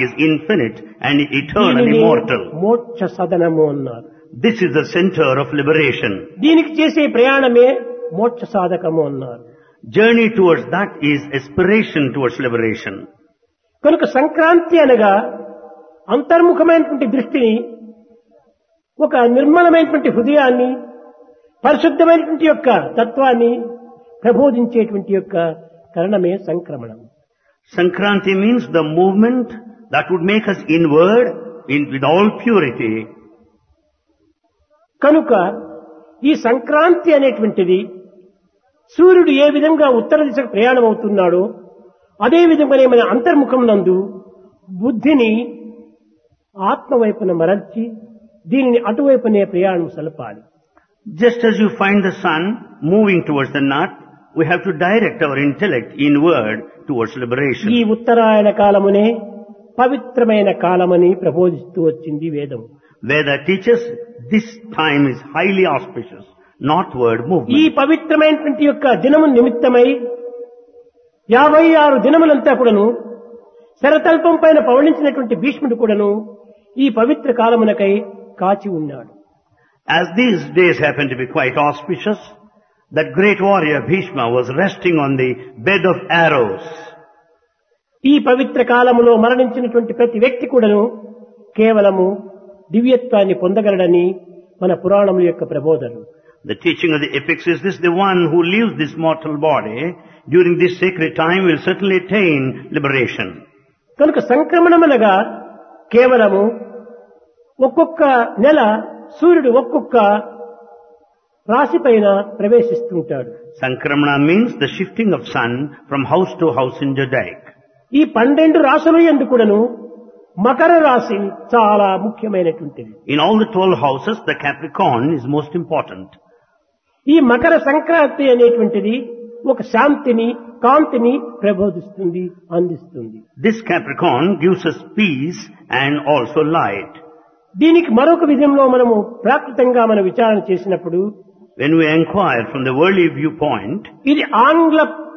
is infinite and eternal and దీనిని immortal. మోక్ష సదనము అన్నారు. This is the center of liberation. దీనికి చేసే ప్రయాణమే మోక్ష సాధకము అన్నారు. Journey towards that is aspiration towards liberation. కనుక సంక్రాంతి అనగా అంతర్ముఖమైనటువంటి దృష్టిని, ఒక నిర్మలమైనటువంటి హృదయాన్ని, పరిశుద్ధమైనటువంటి యొక్క తత్వాన్ని ప్రబోధించేటువంటి యొక్క కరణమే సంక్రమణం. Sankranti means the movement that would make us inward with all purity. కనుక ఈ సంక్రాంతి అనేటువంటిది సూర్యుడు ఏ విధంగా ఉత్తర దిశకు ప్రయాణం అవుతున్నాడో అదే విధంగానే మన అంతర్ముఖం నందు బుద్ధిని ఆత్మవైపున మరల్చి దీనిని అటువైపునే ప్రయాణం సలపాలి. Just as you find the sun moving towards the north, we have to direct our intellect inward towards liberation. ఈ ఉత్తరాయణ కాలమునే పవిత్రమైన కాలమని ప్రబోధిస్తూ వచ్చింది వేదం. Veda teaches this time is highly auspicious, northward ఈ movement. పవిత్రమైనటువంటి యొక్క దినము నిమిత్తమై 56 దినములంతా కూడాను శరతల్పం పైన పవళించినటువంటి భీష్ముడు కూడాను ఈ పవిత్ర కాలమునకై కాచి ఉన్నాడు. As these days happen to be quite auspicious, that great warrior Bhishma was resting on the bed of arrows. ఈ పవిత్ర కాలములో మరణించినటువంటి ప్రతి వ్యక్తి కూడాను కేవలము దివ్యత్వాన్ని పొందగలడని మన పురాణముల యొక్క ప్రబోధన. The teaching of the epics is this: the one who leaves this mortal body during this sacred time will certainly attain liberation. కనుక సంక్రమణమనగా కేవలము ఒక్కొక్క నెల సూర్యుడు ఒక్కొక్క రాశి పైన ప్రవేశిస్తుంటాడు. Sankramana means the shifting of sun from house to house in Judaic. ఈ 12 రాశుల యందు కూడాను మకర రాశి చాలా ముఖ్యమైనటువంటిది. In all the 12 houses, the Capricorn is most important. ఈ మకర సంక్రాంతి అనేటువంటిది ఒక శాంతిని, కాంతిని ప్రబోధిస్తుంది, అందిస్తుంది. This Capricorn gives us peace and also light. దీనికి మరొక విధంలో మనము ప్రాకృతంగా మనం విచారణ చేసినప్పుడు When we inquire from the worldly viewpoint, ఇది ఆంగ్ల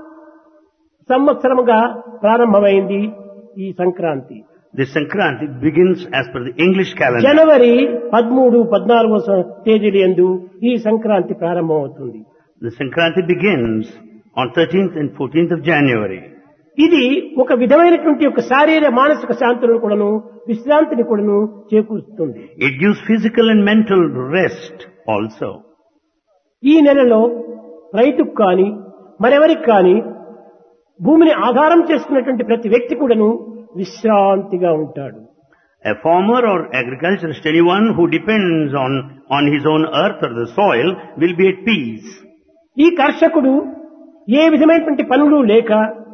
సంవత్సరముగా ప్రారంభమైంది. ఈ Sankranti this Sankranti begins as per the English calendar. జనవరి 13, 14 తేదీల యందు ఈ సంక్రాంతి ప్రారంభమవుతుంది. The Sankranti begins on 13th and 14th of January. ఇది ఒక విధమైనటువంటి ఒక శారీర మానసిక శాంతులను కూడాను, విశ్రాంతిని కూడాను చేకూరుస్తుంది. It gives physical and mental rest also. ఈ నెలలో రైతుకు కానీ మరెవరికి కానీ భూమిని ఆధారం చేసుకున్నటువంటి ప్రతి వ్యక్తి కూడాను విశ్రాంతిగా ఉంటాడు. A farmer or agriculturist, anyone who depends on his own earth or the soil, will be at peace. ఈ కర్షకుడు ఏ విధమైనటువంటి పనులు లేక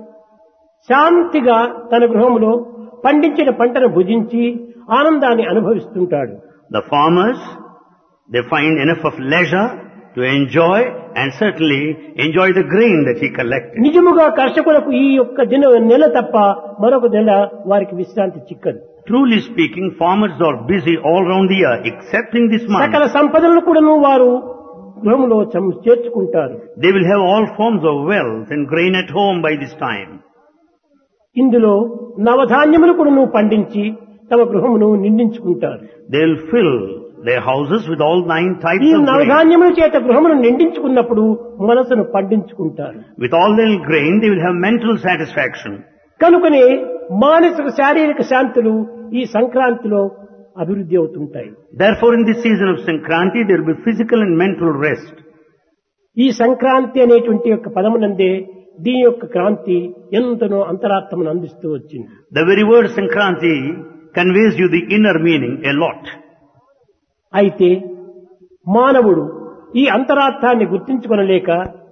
శాంతిగా తన గృహంలో పండించిన పంటను భుజించి ఆనందాన్ని అనుభవిస్తుంటాడు. The farmers, they find enough of leisure to enjoy and certainly enjoy the grain that he collected. నిజముగా కర్షకులకు ఈ యొక్క నెల తప్ప మరొక నెల వారికి విశ్రాంతి చిక్కదు. Truly speaking, farmers are busy all round the year, excepting this month. సకల సంపదలను కూడాను వారు గృహంలో చేర్చుకుంటారు. They will have all forms of wealth and grain at home by this time. ఇందులో నవధాన్యములు కూడాను పండించి తమ గృహమును నిండించుకుంటారు. They will fill their houses with all 9 types ఈ of grain. నవధాన్యముల చేత గృహమును నిండించుకున్నప్పుడు మనసును పండించుకుంటారు. With all their grain, they will have mental satisfaction. కనుకనే మానసిక శారీరక శాంతులు ఈ సంక్రాంతిలో అభివృద్ధి అవుతుంటాయి. Therefore, in this season of Sankranti, there will be physical and mental rest. ఈ సంక్రాంతి అనేటువంటి యొక్క పదమునందే దీని యొక్క క్రాంతి ఎంతనో అంతరార్థమును అందిస్తూ వచ్చింది. The very word Sankranti conveys you the inner meaning a lot. అయితే మానవుడు ఈ అంతరార్థాన్ని గుర్తించుకొనలేక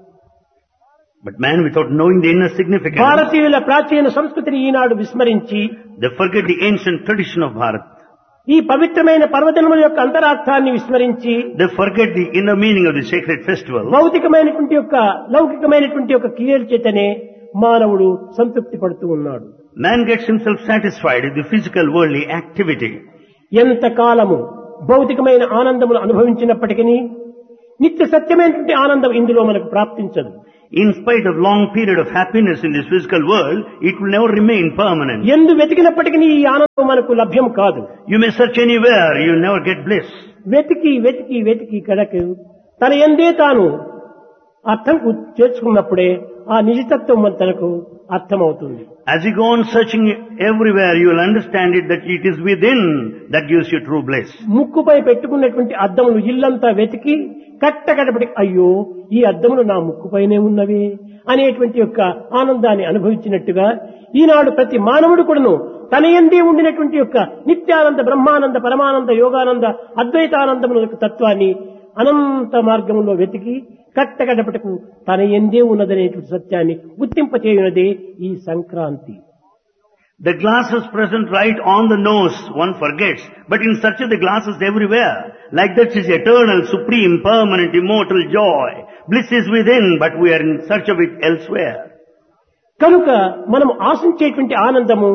But man, without knowing the inner significance, భారతీయుల ప్రాచీన సంస్కృతిని ఈనాడు విస్మరించి they forget the ancient tradition of Bharat. ఈ పవిత్రమైన పర్వదినముల యొక్క అంతరార్థాన్ని విస్మరించి They forget the inner meaning of the sacred festival. భౌతికమైనటువంటి యొక్క లౌకికమైనటువంటి యొక్క క్రియల చేతనే మానవుడు సంతృప్తి పడుతూ ఉన్నాడు. Man gets himself satisfied with the physical worldly activity. ఎంత కాలము భౌతికమైన ఆనందమును అనుభవించినప్పటికీ నిత్య సత్యమైనటువంటి ఆనందం ఇందులో మనకు ప్రాప్తించదు. In spite of long period of happiness in this physical world, it will never remain permanent. ఎందు వెతికినప్పటికీ ఈ ఆనందం మనకు లభ్యం కాదు. You may search anywhere, you will never get bliss. వెతికి వెతికి వెతికి కడకు తన ఎందే తాను అర్థం చేర్చుకున్నప్పుడే ఆ నిజతత్వం తనకు అర్థమవుతుంది. As you go on searching everywhere, you will understand it that it is within that gives you true bliss. ముక్కుపై పెట్టుకున్నటువంటి అద్దములు ఇల్లంతా వెతికి కట్టకడపటి అయ్యో ఈ అద్దములు నా ముక్కుపైనే ఉన్నవే అనేటువంటి యొక్క ఆనందాన్ని అనుభవించినట్టుగా ఈనాడు ప్రతి మానవుడు కూడాను తన యందే ఉండినటువంటి యొక్క నిత్యానంద బ్రహ్మానంద పరమానంద యోగానంద అద్వైతానందముల యొక్క తత్వాన్ని అనంత మార్గంలో వెతికి కట్టకడపటకు తన యందే ఉన్నదనేటువంటి సత్యాన్ని గుర్తింపచేయునదే ఈ Sankranti. The glasses present right on the nose, one forgets, but in search of the glasses everywhere. Like that is eternal, supreme, permanent, immortal joy. Bliss is within, but we are in search of it elsewhere. కనుక మనం ఆశించేటువంటి ఆనందము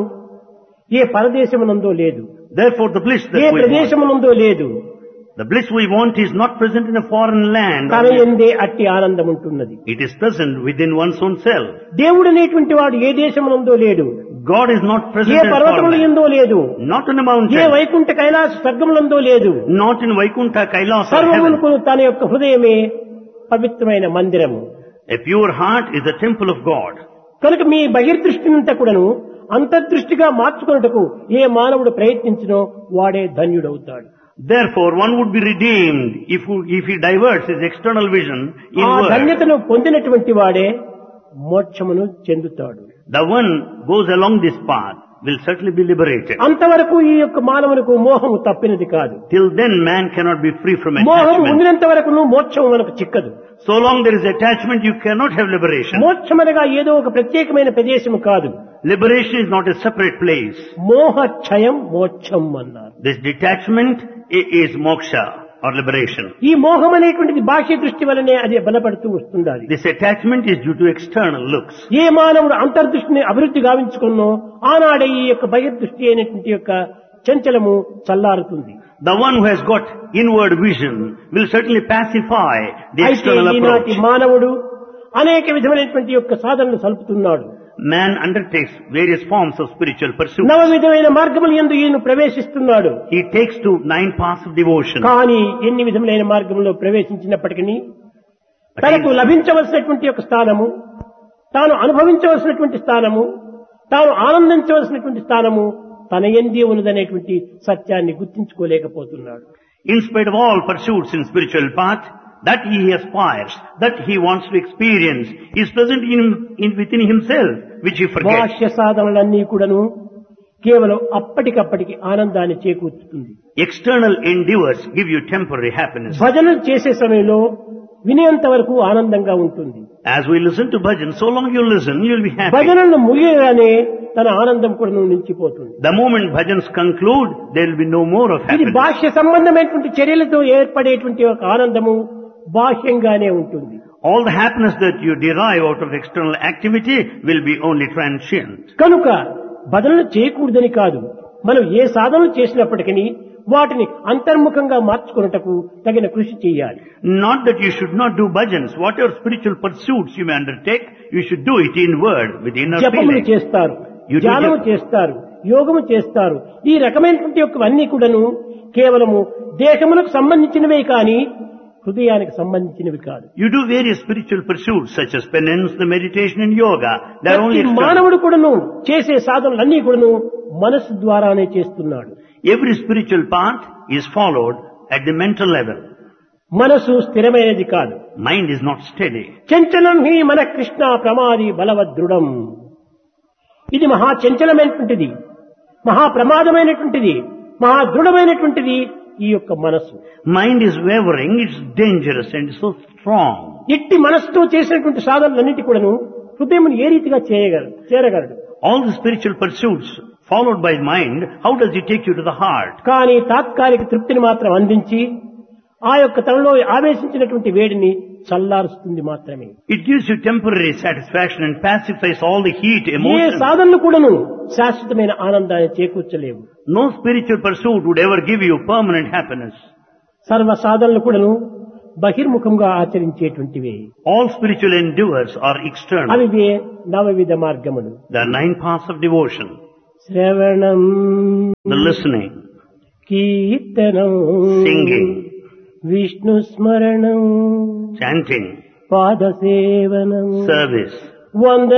ఏ పరదేశమునందో లేదు, Therefore the bliss A that we want, ప్రదేశమునందో లేదు, the bliss we want is not present in a foreign land. తన యందే అట్టి ఆనందం ఉంటున్నది. It is present within one's own self. దేవుడు అనేటువంటి వాడు ఏ దేశమునందో లేడు, God is not present A in a పర్వతముల foreign land. యందో లేదు, Not in a A mountain. Vaikuntha Kailasa స్వర్గములందో లేదు. Not in Vaikuntha, Kailas or heaven. సర్వమునకు తన యొక్క హృదయమే పవిత్రమైన మందిరము. A pure heart is the temple of God. కనుక మీ బహిర్దృష్టినంతా కూడాను అంతర్దృష్టిగా మార్చుకొనుటకు ఏ మానవుడు ప్రయత్నించినో వాడే ధన్యుడవుతాడు. Therefore, one would be redeemed if he diverts his external vision ఆ inward. ధన్యతను పొందినటువంటి వాడే మోక్షమును చెందుతాడు. The one goes along this path will certainly be liberated. అంతవరకు ఈ యొక్క మానవులకు మోహము తప్పినది కాదు. Till then, man cannot be free from మోహం attachment. ఉండినంత వరకు మోక్షం మనకు చిక్కదు. So long there is attachment, you cannot have liberation. మోక్షం అనగా ఏదో ఒక ప్రత్యేకమైన ప్రదేశం కాదు. Liberation is not a separate place. మోహ క్షయం మోక్షం అన్నారు. This detachment is moksha or liberation. ఈ మోహం అనేటువంటిది బాహ్య దృష్టి వలనే అది బలపడుతూ వస్తుండాలి. This attachment is due to external looks. ఏ మానవుడు అంతర్దృష్టిని అభివృద్ధి గావించుకున్నో ఆనాడే ఈ యొక్క బహిర్దృష్టి అయినటువంటి యొక్క చంచలము చల్లారుతుంది. The one who has got inward vision will certainly pacify the అయితే external approach. ఈనాటి మానవుడు అనేక విధమైనటువంటి యొక్క సాధనలు సలుపుతున్నాడు. Man undertakes various forms of spiritual pursuit. నవ విధమైన మార్గములు యందు ఈయన ప్రవేశిస్తున్నాడు. He takes to 9 paths of devotion. కానీ ఎన్ని విధములైన మార్గంలో ప్రవేశించినప్పటికీ తనకు లభించవలసినటువంటి యొక్క స్థానము, తాను అనుభవించవలసినటువంటి స్థానము, తాను ఆనందించవలసినటువంటి స్థానము తన యందే ఉన్నదనేటువంటి సత్యాన్ని గుర్తించుకోలేకపోతున్నాడు. In spite of all pursuits in spiritual path, that he aspires, that he wants to experience, is present within himself, which he forgets. బాహ్య సాధనలన్నీ కూడాను కేవలం అప్పటికప్పటికి ఆనందాన్ని చేకూర్చుతుంది. External endeavors give you temporary happiness. భజనలు చేసే సమయంలో వినేంత వరకు ఆనందంగా ఉంటుంది. As we listen to bhajan, so long you listen, you will be happy. భజనలు ముగియగానే తన ఆనందం కూడా నిలిచిపోతుంది. The moment bhajans conclude, there will be no more of ఇది happiness. బాహ్య సంబంధమైనటువంటి చర్యలతో ఏర్పడేటువంటి ఒక ఆనందము బాహ్యంగానే ఉంటుంది. All the happiness that you derive out of external activity will be only transient. కనుక భజనలు చేయకూడదని కాదు, మనం ఏ సాధనలు చేసినప్పటికీ వాటిని అంతర్ముఖంగా మార్చుకున్నటకు తగిన కృషి చేయాలి. Not that you should not do bhajans. Whatever spiritual pursuits you may undertake, you should do it inward, with inner జపములు feeling. చేస్తారు, You do ధ్యానము japa. చేస్తారు, యోగము చేస్తారు. ఈ రకమైనటువంటి యొక్కవన్నీ కూడాను కేవలము దేహములకు సంబంధించినవే కానీ హృదయానికి సంబంధించినవి కాదు. You do various spiritual pursuits such as penance, the meditation and yoga. They are only ప్రతి external. మానవుడు కూడాను చేసే సాధనలన్నీ కూడాను మనస్సు ద్వారానే చేస్తున్నాడు. Every spiritual path is followed at the mental level. మనసు స్థిరమైనది కాదు. Mind is not steady. చంచలం హి మన కృష్ణ ప్రమాది బలవదృఢం. ఇది మహా చంచలమైనటువంటిది, మహా ప్రమాదమైనటువంటిది, మహా దృఢమైనటువంటిది ఈ యొక్క మనస్సు. Mind is wavering, it's dangerous and so strong. ఇట్టి మనస్సుతో చేసినటువంటి సాధనలన్నిటి కూడాను హృదయం ఏ రీతిగా చేరగలడు. All the spiritual pursuits followed by mind, how does it take you to the heart? కానీ తాత్కాలిక తృప్తిని మాత్రం అందించి ఆ యొక్క తనలో ఆవేశించినటువంటి వేడిని చల్లారుస్తుంది మాత్రమే. It gives you temporary satisfaction and pacifies all the heat, A emotion. సాధనలు కూడాను శాశ్వతమైన ఆనందాన్ని చేకూర్చలేవు. No spiritual pursuit would ever give you permanent happiness. సర్వ సాధనలు కూడాను బహిర్ముఖంగా ఆచరించేటువంటివి. All spiritual endeavors are external. అవి నవవిధ మార్గములు. There are 9 paths of devotion. శ్రవణం, The listening, కీర్తనం, singing, విష్ణు స్మరణం, chanting, పాదసేవనం, service, వంద